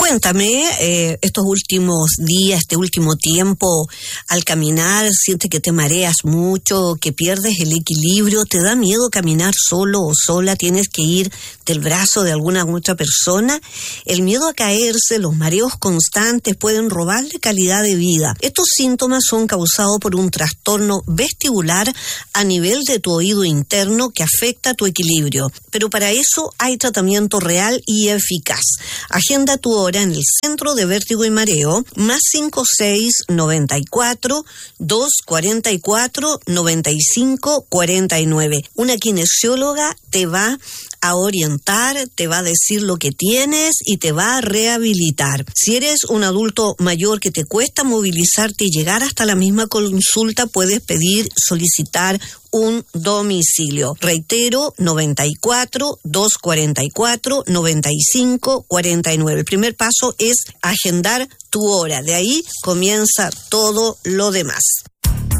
Cuéntame, estos últimos días, este último tiempo, al caminar, sientes que te mareas mucho, que pierdes el equilibrio, te da miedo caminar solo o sola, tienes que ir del brazo de alguna otra persona. El miedo a caerse, los mareos constantes pueden robarle calidad de vida. Estos síntomas son causados por un trastorno vestibular a nivel de tu oído interno que afecta tu equilibrio. Pero para eso hay tratamiento real y eficaz. Agenda tu hora en el Centro de Vértigo y Mareo, más 56-94-244-9549. Una kinesióloga te va a orientar, te va a decir lo que tienes y te va a rehabilitar. Si eres un adulto mayor que te cuesta movilizarte y llegar hasta la misma consulta, puedes solicitar un domicilio. Reitero, 94-244-9549. El primer paso es agendar tu hora. De ahí comienza todo lo demás.